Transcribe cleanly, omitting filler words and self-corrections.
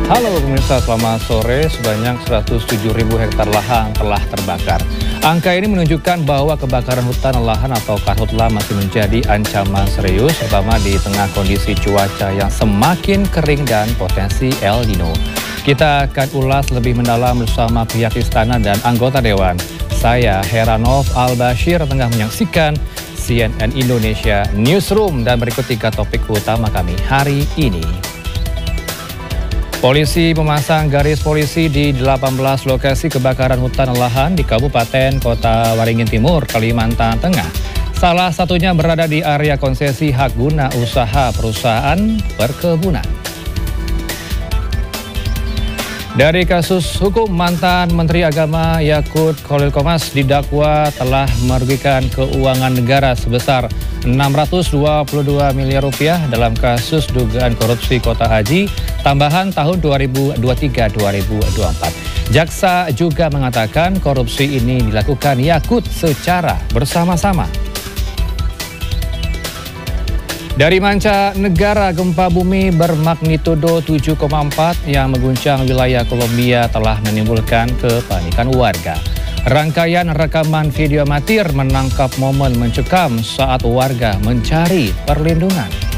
Halo pemirsa, selamat sore. Sebanyak 107.000 hektar lahan telah terbakar. Angka ini menunjukkan bahwa kebakaran hutan lahan atau karhutla masih menjadi ancaman serius, terutama di tengah kondisi cuaca yang semakin kering dan potensi El Nino. Kita akan ulas lebih mendalam bersama pihak istana dan anggota Dewan. Saya Heranov Al-Bashir tengah menyaksikan CNN Indonesia Newsroom dan berikut 3 topik utama kami hari ini. Polisi memasang garis polisi di 18 lokasi kebakaran hutan lahan di Kabupaten Kota Waringin Timur, Kalimantan Tengah. Salah satunya berada di area konsesi hak guna usaha perusahaan perkebunan. Dari kasus hukum, mantan Menteri Agama Yakut Khalil Qomas didakwa telah merugikan keuangan negara sebesar 622 miliar rupiah dalam kasus dugaan korupsi kota haji tambahan tahun 2023-2024. Jaksa juga mengatakan korupsi ini dilakukan Yakut secara bersama-sama. Dari mancanegara, gempa bumi bermagnitudo 7,4 yang mengguncang wilayah Kolombia telah menimbulkan kepanikan warga. Rangkaian rekaman video amatir menangkap momen mencekam saat warga mencari perlindungan.